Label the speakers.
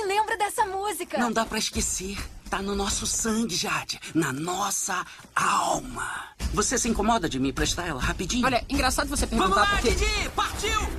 Speaker 1: lembro dessa música.
Speaker 2: Não dá pra esquecer. Tá no nosso sangue, Jade. Na nossa alma. Você se incomoda de me emprestar ela rapidinho?
Speaker 3: Olha, engraçado você
Speaker 2: Vamos
Speaker 3: perguntar
Speaker 2: lá,
Speaker 3: porque...
Speaker 2: Didi! Partiu!